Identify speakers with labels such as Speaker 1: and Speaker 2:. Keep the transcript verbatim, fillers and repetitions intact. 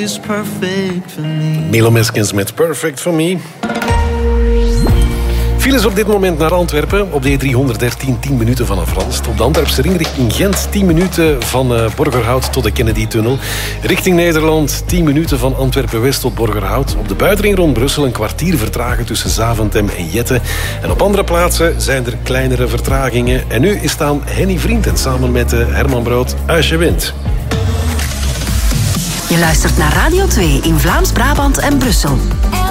Speaker 1: is perfect for me.
Speaker 2: Milo Meskens met Perfect for Me. Files op dit moment naar Antwerpen. Op de E driehonderddertien, tien minuten vanaf Randst. Op de Antwerpse ring richting Gent, tien minuten van uh, Borgerhout tot de Kennedy-tunnel. Richting Nederland, tien minuten van Antwerpen-West tot Borgerhout. Op de buitenring rond Brussel een kwartier vertragen tussen Zaventem en Jette. En op andere plaatsen zijn er kleinere vertragingen. En nu is staan Henny Vriend en samen met uh, Herman Brood Als je wint.
Speaker 3: Je luistert naar Radio twee in Vlaams-Brabant en Brussel.